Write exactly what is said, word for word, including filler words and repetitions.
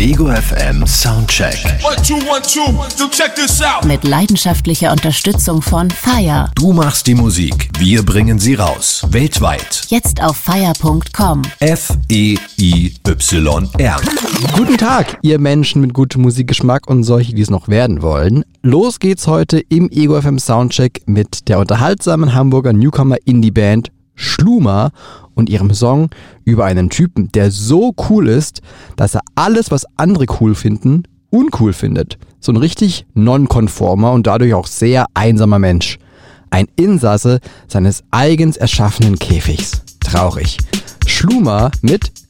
Ego F M Soundcheck. One, two, one, two. So check this out. Mit leidenschaftlicher Unterstützung von Fire. Du machst die Musik, wir bringen sie raus. Weltweit. Jetzt auf fire punkt com. F E I Y R. Guten Tag, ihr Menschen mit gutem Musikgeschmack und solche, die es noch werden wollen. Los geht's heute im Ego F M Soundcheck mit der unterhaltsamen Hamburger Newcomer-Indie-Band Schluma und ihrem Song über einen Typen, der so cool ist, dass er alles, was andere cool finden, uncool findet. So ein richtig nonkonformer und dadurch auch sehr einsamer Mensch. Ein Insasse seines eigens erschaffenen Käfigs. Traurig. Schluma mit